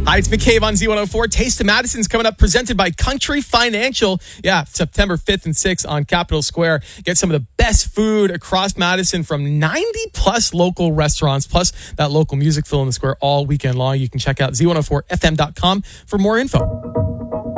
Hi, it's McCabe on Z104. Taste of Madison's coming up, presented by Country Financial. Yeah, September 5th and 6th on Capitol Square. Get some of the best food across Madison from 90 plus local restaurants, plus that local music fill in the square all weekend long. You can check out Z104FM.com for more info.